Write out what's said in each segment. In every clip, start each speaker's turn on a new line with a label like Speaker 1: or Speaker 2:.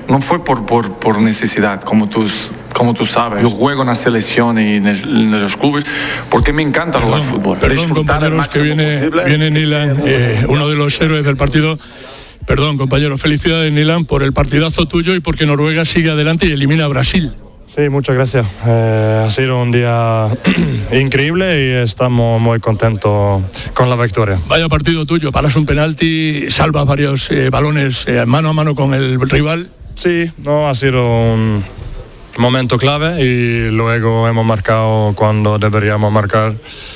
Speaker 1: no fue por necesidad, como tú sabes. Yo juego en la selección y en los clubes porque me encanta jugar fútbol.
Speaker 2: Perdón, compañeros, que viene Nilan, uno de los héroes del partido. Perdón, compañero, felicidades, Nilan, por el partidazo tuyo y porque Noruega sigue adelante y elimina a Brasil.
Speaker 3: Sí, muchas gracias. Ha sido un día increíble y estamos muy contentos con la victoria.
Speaker 2: Vaya partido tuyo, paras un penalti, salvas varios balones mano a mano con el rival.
Speaker 3: Sí, no, ha sido un momento clave y luego hemos marcado cuando deberíamos marcar.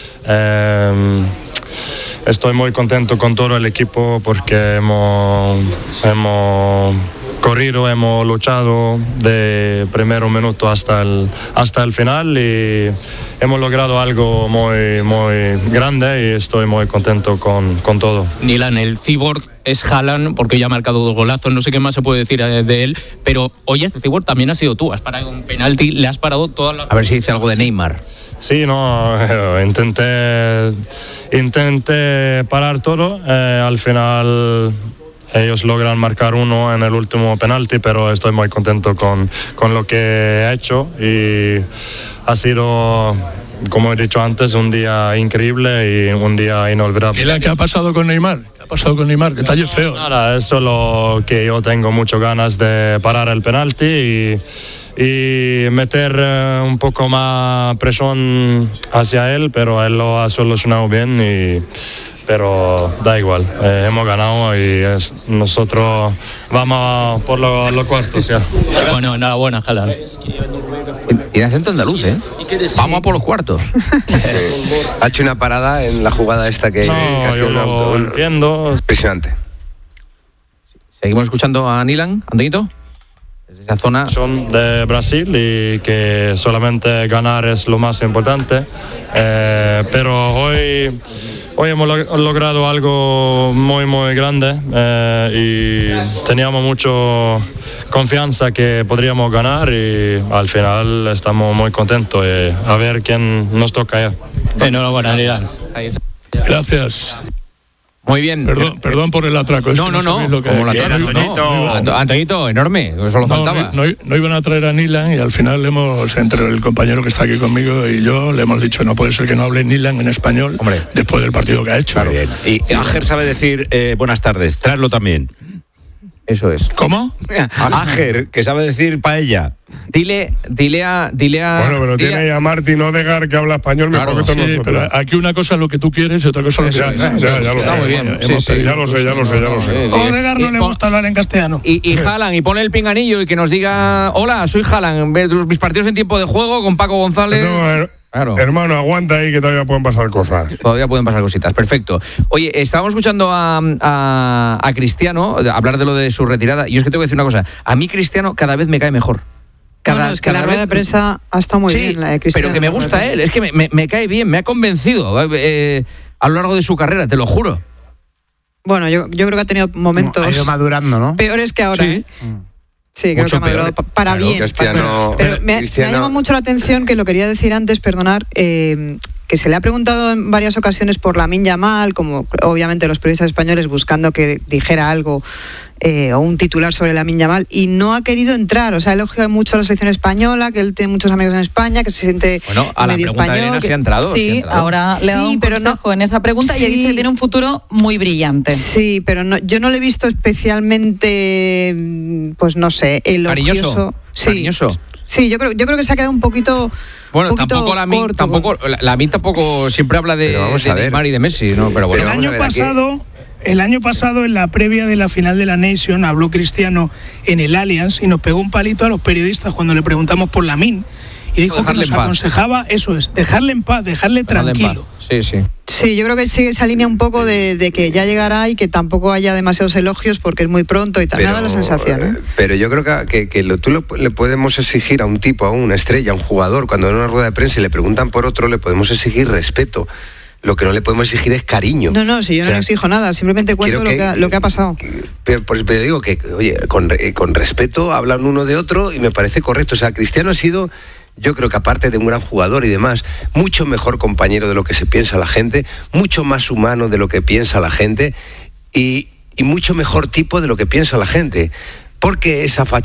Speaker 3: Estoy muy contento con todo el equipo porque hemos corrido, hemos luchado de primer minuto hasta el final y hemos logrado algo muy, muy grande y estoy muy contento con todo.
Speaker 4: Nilan, el cyborg es Haaland porque ya ha marcado 2 golazos, no sé qué más se puede decir de él, pero hoy este cyborg también ha sido tú, has parado un penalti, le has parado todas las...
Speaker 5: A ver si dice algo de Neymar.
Speaker 3: Sí, no, intenté parar todo, al final ellos logran marcar uno en el último penalti, pero estoy muy contento con lo que he hecho y ha sido, como he dicho antes, un día increíble y un día inolvidable.
Speaker 2: ¿Qué ha pasado con Neymar? ¿Qué ha pasado con Neymar? Detalle feo.
Speaker 3: Nada, es solo que yo tengo muchas ganas de parar el penalti y meter un poco más presión hacia él, pero él lo ha solucionado bien pero da igual, hemos ganado y nosotros vamos por los cuartos ya.
Speaker 4: Bueno, enhorabuena, Haaland.
Speaker 5: Y de acento andaluz, ¿eh? Vamos a por los cuartos.
Speaker 6: Ha hecho una parada en la jugada esta que ha sido
Speaker 3: yo lo entiendo.
Speaker 6: Impresionante.
Speaker 5: Seguimos escuchando a Nilan, Antonito. Desde esa zona.
Speaker 3: Son de Brasil y que solamente ganar es lo más importante, pero hoy hemos logrado algo muy muy grande y teníamos mucha confianza que podríamos ganar y al final estamos muy contentos a ver quién nos toca ya.
Speaker 4: Enhorabuena, Nilan.
Speaker 2: Gracias.
Speaker 5: Muy bien.
Speaker 2: Perdón por el atraco.
Speaker 5: No. Como la Antonito, enorme. Solo faltaba.
Speaker 2: No iban a traer a Nilan y al final entre el compañero que está aquí conmigo y yo, le hemos dicho no puede ser que no hable Nilan en español.
Speaker 5: Hombre.
Speaker 2: Después del partido que ha hecho.
Speaker 7: Claro. Bien. Y Ager sabe decir buenas tardes. Traerlo también.
Speaker 5: Eso es.
Speaker 2: ¿Cómo?
Speaker 7: Ager, que sabe decir paella.
Speaker 5: Dile a...
Speaker 8: Bueno, pero tiene ahí a Martín Odegaard que habla español mejor que todos nosotros.
Speaker 2: Pero aquí una cosa es lo que tú quieres y otra cosa es lo que
Speaker 8: ya lo
Speaker 5: está
Speaker 8: sé.
Speaker 5: muy bien.
Speaker 8: Ya lo sé.
Speaker 9: Odegaard no le gusta hablar en castellano.
Speaker 5: Y Haaland, y pone el pinganillo y que nos diga: hola, soy Haaland, mis partidos en tiempo de juego con Paco González.
Speaker 8: Claro. Hermano, aguanta ahí que todavía pueden pasar cosas.
Speaker 5: Todavía pueden pasar cositas, perfecto. Oye, estábamos escuchando a Cristiano hablar de lo de su retirada. Y yo es que tengo que decir una cosa: a mí Cristiano cada vez me cae mejor.
Speaker 10: Es que la rueda de prensa ha estado muy bien, la de Cristiano.
Speaker 5: Pero que me gusta él, es que me cae bien, me ha convencido a lo largo de su carrera, te lo juro.
Speaker 10: Bueno, yo creo que ha tenido momentos...
Speaker 11: Ha ido madurando, ¿no?
Speaker 10: Peores que ahora,
Speaker 5: Sí.
Speaker 10: Sí, creo que ha madurado para bien. Pero me ha llamado mucho la atención, que lo quería decir antes, perdonar, que se le ha preguntado en varias ocasiones por Lamine Yamal, como obviamente los periodistas españoles buscando que dijera algo o un titular sobre Lamine Yamal, y no ha querido entrar. O sea, ha elogiado mucho a la selección española, que él tiene muchos amigos en España, que se siente
Speaker 5: a
Speaker 10: medio
Speaker 5: la pregunta
Speaker 10: español.
Speaker 5: De Elena sí ha entrado.
Speaker 12: Sí, ahora le ha dado un consejo en esa pregunta y ha dicho que tiene un futuro muy brillante.
Speaker 10: Sí, pero yo no le he visto especialmente, pues no sé, elogioso.
Speaker 5: Cariñoso.
Speaker 10: Sí, yo creo que se ha quedado un poquito...
Speaker 5: Bueno, tampoco Lamine tampoco siempre habla de Neymar y de Messi, ¿no? Pero bueno,
Speaker 9: el año pasado, en la previa de la final de la Nation, habló Cristiano en el Allianz y nos pegó un palito a los periodistas cuando le preguntamos por Lamine. Y dijo que nos aconsejaba, eso es, dejarle en paz, dejarle tranquilo.
Speaker 10: Sí, yo creo que sigue esa línea un poco de que ya llegará y que tampoco haya demasiados elogios porque es muy pronto y tal. Me ha dado la sensación.
Speaker 6: Pero yo creo que le podemos exigir a un tipo, a una estrella, a un jugador, cuando en una rueda de prensa y le preguntan por otro, le podemos exigir respeto. Lo que no le podemos exigir es cariño.
Speaker 10: No, si yo no le exijo nada, simplemente cuento lo que ha pasado.
Speaker 6: Pero digo que, oye, con respeto hablan uno de otro y me parece correcto. O sea, Cristiano ha sido, yo creo que aparte de un gran jugador y demás, mucho mejor compañero de lo que se piensa la gente, mucho más humano de lo que piensa la gente y mucho mejor tipo de lo que piensa la gente. Porque esa